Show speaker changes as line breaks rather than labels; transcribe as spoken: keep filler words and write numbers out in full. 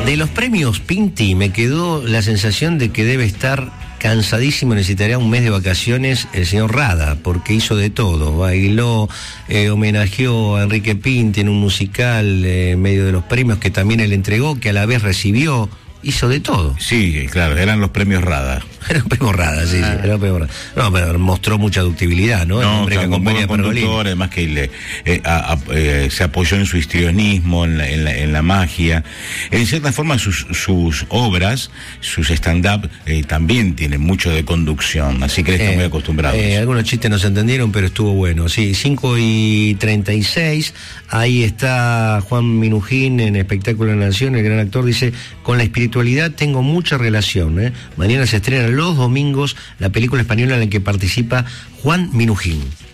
De los premios Pinti me quedó la sensación de que debe estar cansadísimo, necesitaría un mes de vacaciones el señor Rada, porque hizo de todo, bailó, eh, homenajeó a Enrique Pinti en un musical eh, en medio de los premios que también él entregó, que a la vez recibió, hizo de todo.
Sí, claro, eran los premios Rada.
Era un premio Rada, sí, ah. sí, era un premio Rada. No, pero mostró mucha ductibilidad, ¿no?
No,
el hombre
o sea,
que acompaña a
conductor, además que le, eh, a, a, eh, se apoyó en su histrionismo, en la, en la, en la magia. En cierta forma, sus, sus obras, sus stand-up, eh, también tienen mucho de conducción, así que él está
eh,
muy acostumbrado.
Eh, algunos chistes no se entendieron, pero estuvo bueno. Sí, cinco y treinta y seis, ahí está Juan Minujín en Espectáculo de la Nación, el gran actor, dice: con la espiritualidad tengo mucha relación, ¿eh? Mañana se estrena los domingos la película española en la que participa Juan Minujín.